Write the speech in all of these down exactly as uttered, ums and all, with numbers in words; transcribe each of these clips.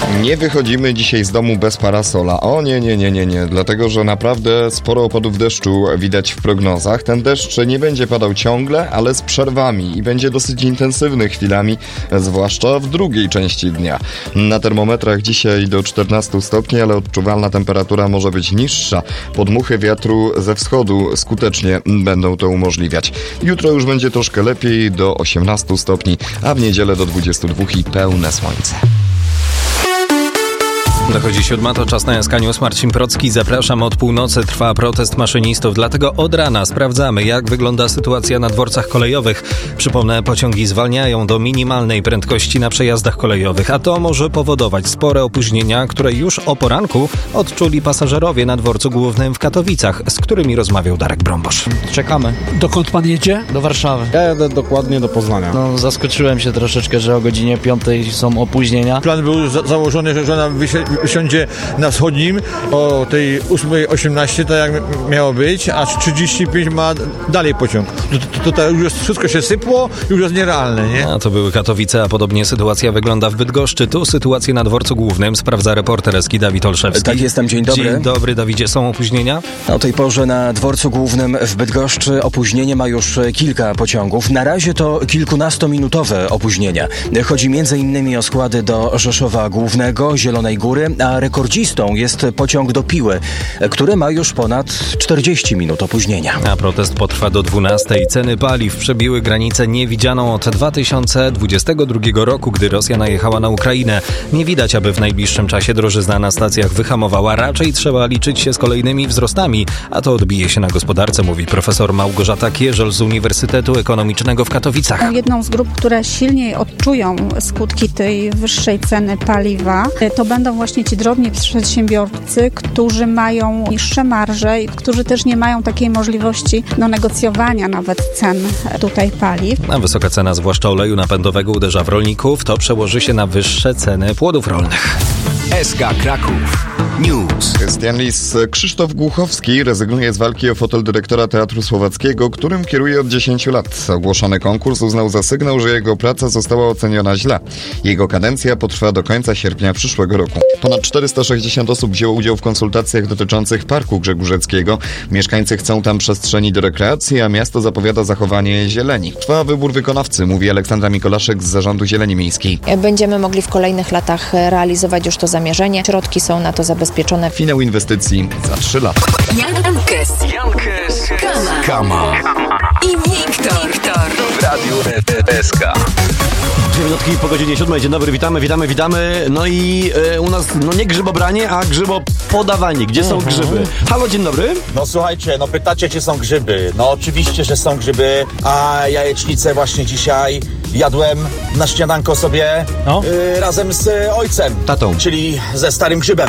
Nie wychodzimy dzisiaj z domu bez parasola. O nie, nie, nie, nie, nie. Dlatego, że naprawdę sporo opadów deszczu widać w prognozach. Ten deszcz nie będzie padał ciągle, ale z przerwami i będzie dosyć intensywny chwilami, zwłaszcza w drugiej części dnia. Na termometrach dzisiaj do czternastu stopni, ale odczuwalna temperatura może być niższa. Podmuchy wiatru ze wschodu skutecznie będą to umożliwiać. Jutro już będzie troszkę lepiej, do osiemnastu stopni, a w niedzielę do dwudziestu dwóch i pełne słońce. Dochodzi siódma, to czas na Eska News. Marcin Procki, zapraszam. Od północy trwa protest maszynistów, dlatego od rana sprawdzamy, jak wygląda sytuacja na dworcach kolejowych. Przypomnę, pociągi zwalniają do minimalnej prędkości na przejazdach kolejowych, a to może powodować spore opóźnienia, które już o poranku odczuli pasażerowie na dworcu głównym w Katowicach, z którymi rozmawiał Darek Brombosz. Czekamy. Dokąd pan jedzie? Do Warszawy. Ja jadę dokładnie do Poznania. No, zaskoczyłem się troszeczkę, że o godzinie piątej są opóźnienia. Plan był za- założony, że żona wysi- wysiądzie na wschodnim o tej ósmej osiemnaście, tak jak miało być, a trzydzieści pięć ma dalej pociąg. Tutaj już wszystko się sypło, już jest nierealne, nie? A to były Katowice, a podobnie sytuacja wygląda w Bydgoszczy. Tu sytuację na dworcu głównym sprawdza reporter Eski Dawid Olszewski. Tak, jestem, dzień dobry. Dzień dobry, Dawidzie. Są opóźnienia? O tej porze na dworcu głównym w Bydgoszczy opóźnienie ma już kilka pociągów. Na razie to kilkunastominutowe opóźnienia. Chodzi między innymi o składy do Rzeszowa Głównego, Zielonej Góry, a rekordzistą jest pociąg do Piły, który ma już ponad czterdzieści minut opóźnienia. A protest potrwa do dwunastej. Ceny paliw przebiły granicę niewidzianą od dwa tysiące dwudziestego drugiego roku, gdy Rosja najechała na Ukrainę. Nie widać, aby w najbliższym czasie drożyzna na stacjach wyhamowała. Raczej trzeba liczyć się z kolejnymi wzrostami, a to odbije się na gospodarce, mówi profesor Małgorzata Kierzel z Uniwersytetu Ekonomicznego w Katowicach. Jedną z grup, które silniej odczują skutki tej wyższej ceny paliwa, to będą właśnie ci drobni przedsiębiorcy, którzy mają niższe marże i którzy też nie mają takiej możliwości do negocjowania nawet cen tutaj paliw. A wysoka cena, zwłaszcza oleju napędowego, uderza w rolników. To przełoży się na wyższe ceny płodów rolnych. S K Kraków News. Krystian Lis. Krzysztof Głuchowski rezygnuje z walki o fotel dyrektora Teatru Słowackiego, którym kieruje od dziesięciu lat. Ogłoszony konkurs uznał za sygnał, że jego praca została oceniona źle. Jego kadencja potrwa do końca sierpnia przyszłego roku. Ponad czterysta sześćdziesiąt osób wzięło udział w konsultacjach dotyczących Parku Grzegórzeckiego. Mieszkańcy chcą tam przestrzeni do rekreacji, a miasto zapowiada zachowanie zieleni. Trwa wybór wykonawcy, mówi Aleksandra Mikolaszek z Zarządu Zieleni Miejskiej. Będziemy mogli w kolejnych latach realizować już to zamierzenie. Środki są na to zabezpieczone. Finał inwestycji za trzy lata. Jankes, Jankes, Kama, Kama i Wiktor w Radiu S K. Dwie minutki po godzinie siódmej. Dzień dobry, witamy, witamy, witamy. No i e, u nas, no nie grzybobranie, a grzybopodawanie. Gdzie są grzyby? Halo, dzień dobry. No słuchajcie, no pytacie, czy są grzyby. No oczywiście, że są grzyby, a jajecznicę właśnie dzisiaj jadłem na śniadanko sobie No. y, razem z y, ojcem. Tatą. Czyli ze starym grzybem.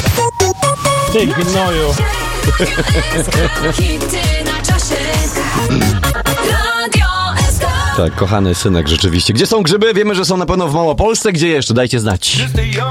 Ty, gnoju. Tak, kochany synek, rzeczywiście. Gdzie są grzyby? Wiemy, że są na pewno w Małopolsce. Gdzie jeszcze? Dajcie znać.